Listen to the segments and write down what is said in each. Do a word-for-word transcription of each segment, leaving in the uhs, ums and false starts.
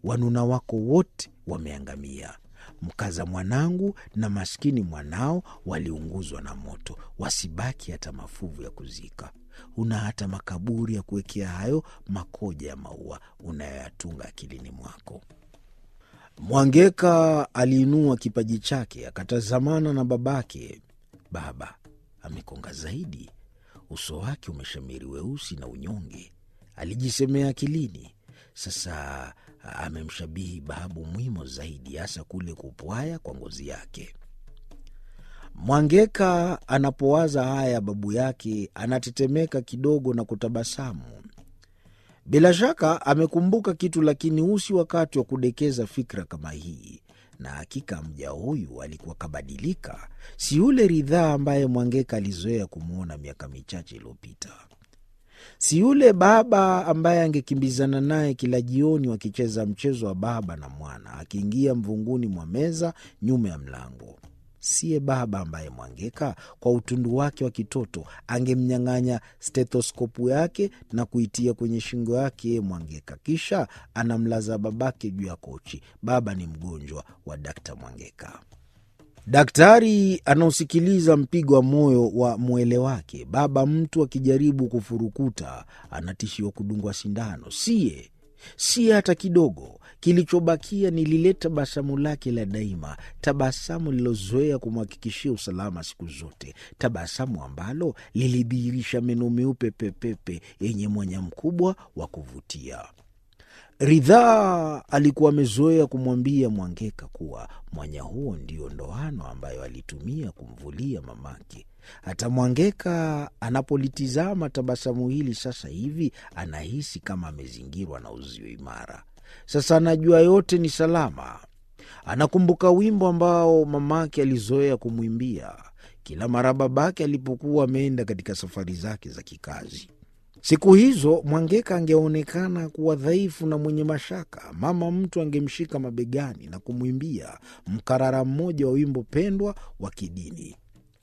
wanuna wako wote wameangamia. Mkaza mwanangu na maskini mwanao waliunguzwa na moto, wasibaki hata mafuvu ya kuzika. Una hata makaburi ya kuwekea hayo makoja ya maua unayoyatunga akilini mwako. Mwangeka aliinua kipaji chake, akatazamana na babake. Baba amekonga zaidi, uso wake umeshamiri weusi na unyonge, alijisemea akilini. Sasa amemshabihi babu Mwimo zaidi, hasa kule kupwaya kwa ngozi yake. Mwangeka anapowaza haya babu yake anatetemeka kidogo na kutabasamu. Bila shaka amekumbuka kitu, lakini usi wakati wa kudekeza fikra kama hii. Na hakika mja huyu alikuwa kabadilika, si yule Ridhaa ambaye Mwangeka alizoea kumwona miaka michache iliyopita. Si yule baba ambaye angekimbizana naye kila jioni wakicheza mchezo wa baba na mwana, akiingia mvunguni mwa meza nyuma ya mlango. Siye baba ambaye Mwangeka kwa utundu wake wa kitoto angemnyang'anya stetoskopu yake na kuitia kwenye shingo yake Mwangeka, kisha anamlaza babake juu ya kochi. Baba ni mgonjwa wa Dakta Mwangeka. Daktari anausikiliza mpigo wa moyo wa mwele wake. Baba mtu akijaribu kufurukuta anatishiwa kudungwa sindano. Siye, siye hata kidogo. Kilichobakia ni lile tabasamu lake la daima, tabasamu lilozoea kumhakikishia usalama siku zote, tabasamu ambalo lilidhihirisha meno meupe pepepe yenye mwanya mkubwa wa kuvutia. Ridhaa alikuwa amezoea kumwambia Mwangeka kuwa mwanya huo ndio ndoano ambayo alitumia kumvulia mamake. Hata Mwangeka anapolitizama tabasamu hili sasa hivi anahisi kama amezingirwa na uzio imara. Sasa anajua yote ni salama. Anakumbuka wimbo ambao mamake alizoea kumwimbia kila mara babake alipokuwa ameenda katika safari zake za kikazi. Siku hizo Mwangeka angeonekana kuwa dhaifu na mwenye mashaka. Mama mtu angemshika mabegani na kumwimbia mkarara mmoja wa wimbo pendwa wa kidini: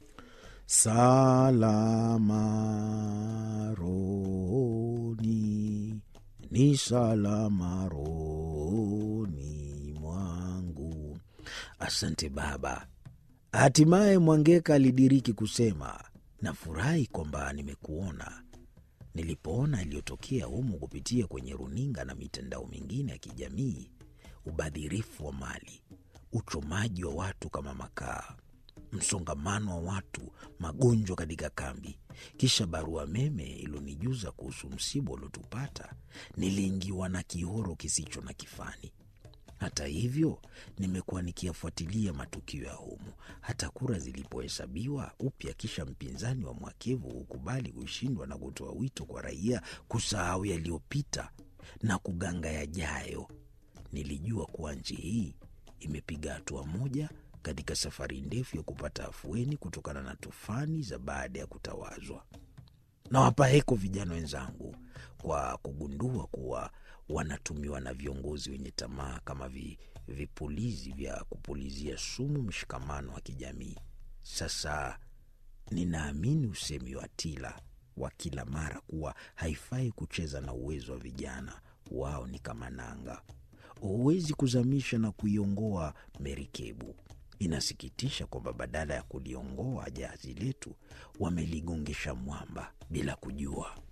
salama rohoni, ni salama rohoni mwangu. Asante baba. Hatimaye Mwangeka alidiriki kusema, nafurahi kwamba nimekuona. Nilipoona iliyotokea humu kupitia kwenye runinga na mitandao mingine ya kijamii, ubadhirifu wa mali, uchomaji wa watu kama makaa, msongamano wa watu, magonjwa katika kambi, kisha barua meme ilonijuza kuhusu msiba uliotupata, niliingiwa na kihoro kisicho na kifani. Hata hivyo, nimekuwa nikiyafuatilia matukio ya humu. Hata kura zilipohesabiwa upya, kisha mpinzani wa mwakevu kukubali kushindwa na kutoa wito kwa raia kusahau yaliyopita na kuganga yajayo, nilijua kuwa nchi hii imepiga hatua moja katika safari ndefu ya kupata afueni kutokana na tufani za baada ya kutawazwa. Na wapa heko vijana wenzangu kwa kugundua kuwa wanatumiwa na viongozi wenye tamaa kama vi, vipulizi vya kupulizia sumu mshikamano wa kijamii. Sasa ninaamini usemi wa Tila wa kila mara kuwa haifai kucheza na uwezo wa vijana. Wao ni kama nanga, huwezi kuzamisha na kuiongoa merikebu. Inasikitisha kwamba badala ya kuliongoa jahazi letu wameligongesha mwamba bila kujua.